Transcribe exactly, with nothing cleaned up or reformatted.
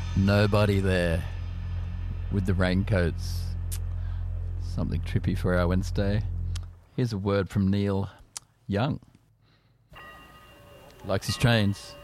Nobody there with the raincoats. Something trippy for our Wednesday. Here's a word from Neil Young. Likes his trains.